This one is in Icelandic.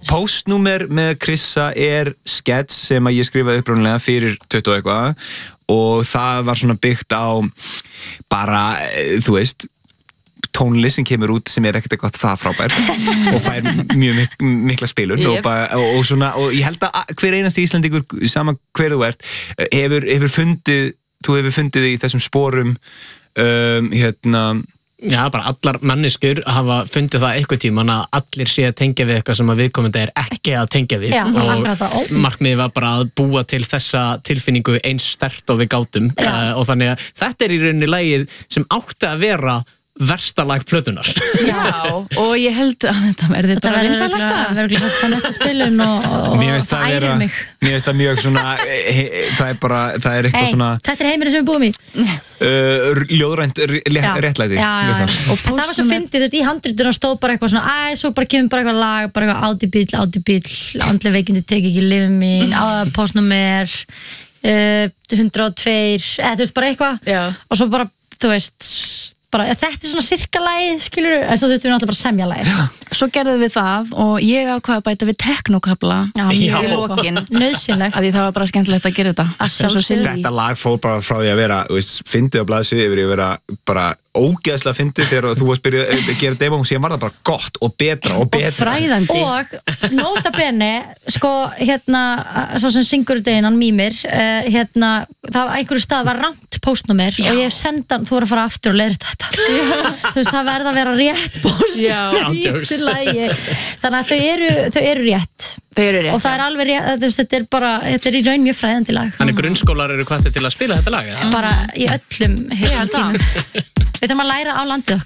Postnúmer með Krissa skets sem að ég skrifaði upprunalega fyrir 20 og eitthvað og það var svona byggt á bara, þú veist, tónlist sem kemur út sem ekkert eitthvað það frábær og fær mjög mikla spilun og svona, og ég held að hver einasti Íslandingur, sama hver þú ert, hefur fundið í þessum sporum Já, bara allar manneskjur hafa fundið það eitthvað tíman að allir sé að tengja við eitthvað sem að viðkomandi ekki að tengja við og markmiðið var bara að búa til þessa tilfinningu eins sterkt og við gátum og þannig að þetta í rauninni lagið sem átti að vera versta lag plötunar. Já, og ég held að þetta verði bara vinsælasta. Það verður líka næsta spilun og ærir mig. Mér finnst það mjög svona, það er eitthvað svona... Þetta er heimurinn sem við búum í. Ljóðrænt réttlæti. Já. Og það var svo fyndið, þú veist, í handritunum stóð bara eitthvað svona, svo bara kemur bara eitthvað lag, bara eitthvað átíbíll, andleg veikindi teki ekki lífið mín, postnúmer, 102, þú veist, bara eitthvað. Og svo bara, þú veist, þetta er svona sirkalagið, skilur, en svo þurftum við náttúrulega bara að semja lagið. Svo gerðum við það og ég ákvað að bæta við teknokabla í lokin. Nöðsynlegt. Því það var bara skemmtilegt að gera þetta. Þetta lag fór bara frá því að vera, þú veist, fyndið á blaðsviði yfir að vera bara ógeðslega fyndið þegar þú varst byrjuð að gera demo og síðan var það bara gott og betra og betra. Og fræðandi. Og nota bene, sko, svo sem syngur þetta innan Mímir, það á einhverju stað var rangt postnúmer og ég senda hann, þú voru að fara aftur og leiðir þetta. Þú veist, það verða að vera rétt postnúmer í þessu lagi. Þannig að þau eru rétt. Þau eru rétt. Og það er alveg rétt, þetta er í raun mjög fræðandi lag. Þannig grunnskólar eru hvattir til að spila þetta lag? Bara í öllum tímum. Við þurfum að læra á landið okkar.